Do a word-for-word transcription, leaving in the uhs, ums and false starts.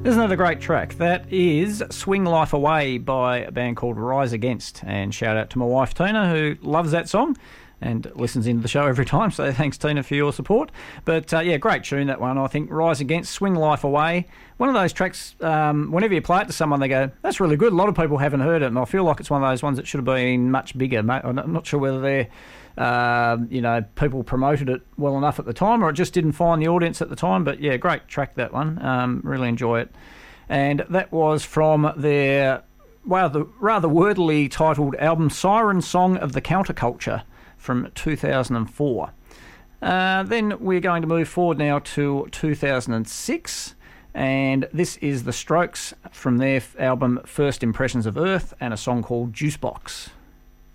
Isn't that a great track? That is Swing Life Away by a band called Rise Against. And shout out to my wife Tina, who loves that song and listens into the show every time. So thanks, Tina, for your support. But uh, yeah, great tune, that one. I think Rise Against, Swing Life Away. One of those tracks, um, whenever you play it to someone, they go, that's really good. A lot of people haven't heard it. And I feel like it's one of those ones that should have been much bigger. I'm not sure whether they're... Uh, you know, people promoted it well enough at the time, or it just didn't find the audience at the time. But yeah, great track, that one. Um, really enjoy it. And that was from their well, the rather wordily titled album Siren Song of the Counterculture from two thousand four. Uh, then we're going to move forward now to two thousand six, and this is The Strokes from their album First Impressions of Earth and a song called Juicebox.